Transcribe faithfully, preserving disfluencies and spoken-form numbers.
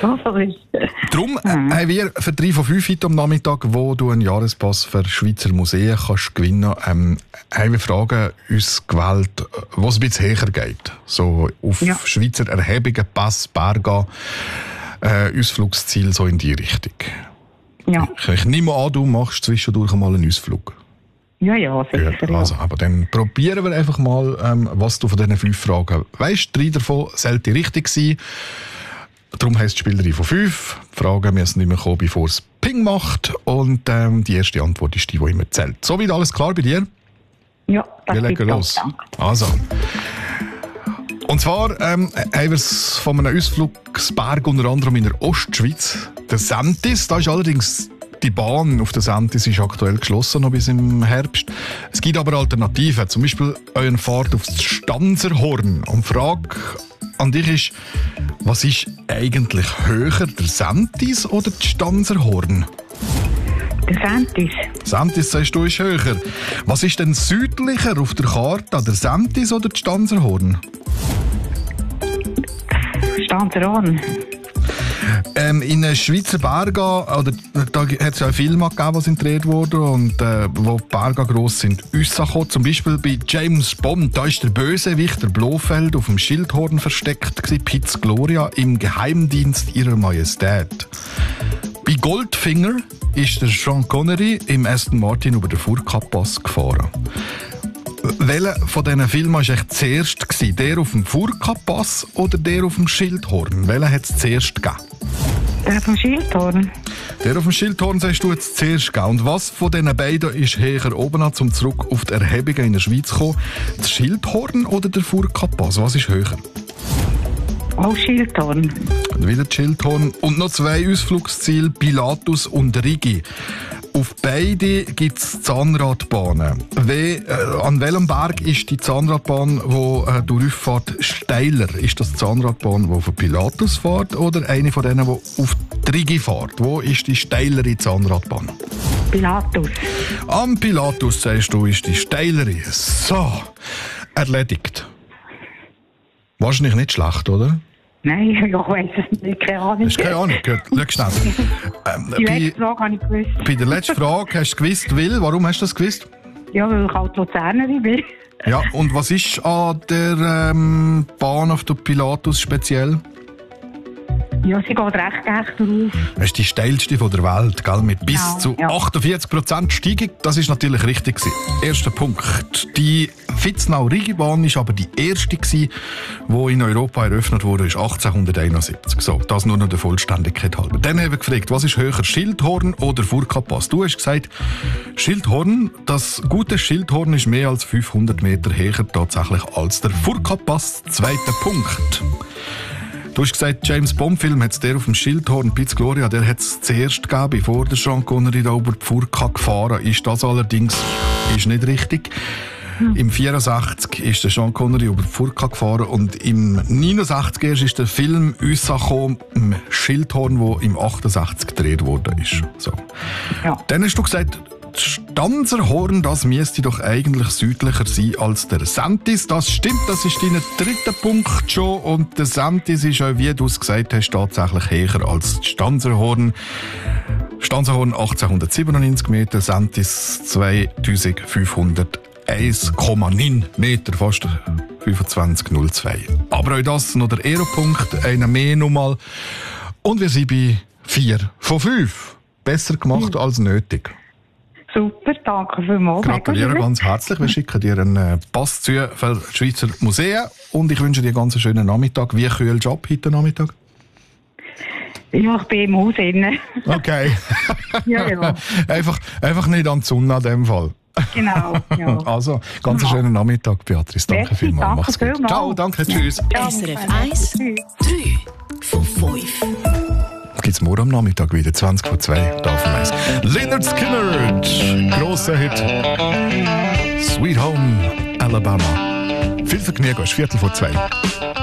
So, so ist es. Darum äh, haben wir für drei von fünf heute am Nachmittag, wo du einen Jahrespass für Schweizer Museen kannst gewinnen kannst, ähm, haben wir Fragen uns gewählt, wo es ein bisschen höher geht. So auf Ja. Schweizer Erhebungen, Pass, Berge, äh, Ausflugsziel, so in die Richtung. Ja, Ich, ich nehme an, du machst zwischendurch mal einen Ausflug. ja, ja, sicher. Ja, also, aber dann probieren wir einfach mal, ähm, was du von diesen fünf Fragen weißt. Drei davon sollten richtig sein. Darum heisst die Spielerin von fünf. Die Fragen müssen nicht mehr kommen, bevor es Ping macht. Und ähm, die erste Antwort ist die, die immer zählt. Soweit alles klar bei dir? Ja, das Wir legen gibt los. auch, danke. Also. Und zwar ähm, haben wir es von einem Ausflugsberg unter anderem in der Ostschweiz. Der Sentis, da ist allerdings die Bahn auf der Sentis ist aktuell geschlossen, noch bis im Herbst. Es gibt aber Alternativen, zum Beispiel euren Fahrt aufs Stanzerhorn. Und die Frage an dich ist, was ist eigentlich höher, der Sentis oder das Stanzerhorn? Der Sentis. Sentis, sagst du, ist höher. Was ist denn südlicher auf der Karte, der Sentis oder das Stanzerhorn? Stanzeron. Ähm, in den Schweizer Bergen, oder, da hat es ja Filme gegeben, die gedreht wurden und äh, wo die Berge gross sind, rausgekommen. Zum Beispiel bei James Bond, da ist der Bösewicht, der Blofeld, auf dem Schildhorn versteckt gewesen, Piz Gloria im Geheimdienst ihrer Majestät. Bei Goldfinger ist der Sean Connery im Aston Martin über den Furka-Pass gefahren. Welcher von diesen Filmen war echt zuerst? Gewesen? Der auf dem Furka-Pass oder der auf dem Schildhorn? Welchen hat es zuerst gegeben? Der vom Schildhorn. Der auf dem Schildhorn sagst du jetzt zuerst gegeben. Und was von diesen beiden ist höher oben an, um zurück auf die Erhebungen in der Schweiz zu kommen? Das Schildhorn oder der Furka-Pass? Was ist höher? Auch Schildhorn. Und wieder das Schildhorn. Und noch zwei Ausflugsziele, Pilatus und Rigi. Auf beide gibt es Zahnradbahnen. We, äh, an welchem Berg ist die Zahnradbahn, die äh, durchfährt, steiler? Ist das die Zahnradbahn, die auf den Pilatus fährt oder eine von denen, die auf die Rigi fährt? Wo ist die steilere Zahnradbahn? Pilatus. Am Pilatus, sagst du, ist die steilere. So, erledigt. Wahrscheinlich nicht schlecht, oder? Nein, ich weiss es nicht, keine Ahnung. Hast du keine Ahnung? Gut, schau schnell. Ähm, Die bei, letzte Frage habe ich gewusst. bei der letzten Frage hast du gewusst, Will. Warum hast du das gewusst? Ja, weil ich halt Luzernerin bin. Ja, und was ist an der ähm, Bahn auf der Pilatus speziell? Ja, sie geht recht echt drauf. Das ist die steilste von der Welt, gell? Mit bis Genau, zu ja. achtundvierzig Prozent Steigung. Das ist natürlich richtig gewesen. Erster Punkt. Die Vitznau-Rigi-Bahn ist aber die erste gewesen, die in Europa eröffnet wurde, ist achtzehnhunderteinundsiebzig. So, das nur noch der Vollständigkeit halber. Dann haben wir gefragt, was ist höher, Schildhorn oder Furka-Pass? Du hast gesagt, Schildhorn. Das gute Schildhorn ist mehr als fünfhundert Meter höher tatsächlich als der Furka-Pass. Zweiter Punkt. Du hast gesagt, James Bond-Film hat es der auf dem Schildhorn, Piz Gloria, der hat es zuerst gegeben, bevor der Sean Connery da über die Furka gefahren ist. Das allerdings ist nicht richtig. Hm. Im vierundsechzig ist der Sean Connery über die Furka gefahren und im neunundsechzig erst ist der Film rausgekommen, im Schildhorn, wo im achtundsechzig gedreht worden ist. So. Ja. Dann hast du gesagt, das Stanzerhorn, das müsste doch eigentlich südlicher sein als der Sentis. Das stimmt, das ist dein dritter Punkt schon. Und der Sentis ist ja, wie du es gesagt hast, tatsächlich höher als das Stanzerhorn. Stanzerhorn achtzehnhundertsiebenundneunzig Meter, Sentis zweitausendfünfhunderteins Komma neun Meter, fast fünfundzwanzig Komma null zwei. Aber auch das noch der Ehrenpunkt, einer mehr nochmal. Und wir sind bei vier von fünf. Besser gemacht mhm. als nötig. Super, danke vielmals. Gratuliere ganz herzlich. Wir schicken dir einen Pass zu für die Schweizer Museen und ich wünsche dir einen ganz schönen Nachmittag. Wie kühl Job heute Nachmittag? Ja, ich bin im Haus innen. Okay. Ja, ja. einfach, einfach nicht an die Sonne in dem Fall. Genau, ja. Also, ganz Ja. schönen Nachmittag, Beatrice. Danke Merci, vielmals. danke Mach's gut. vielmals. Ciao, danke, tschüss. S R F eins, drei von fünf. Gibt's morgen am Nachmittag wieder, zwanzig vor zwei, da auf dem Eis. Lynyrd Skynyrd, grosser Hit. Sweet Home Alabama. Viel Vergnügen, es ist Viertel vor zwei.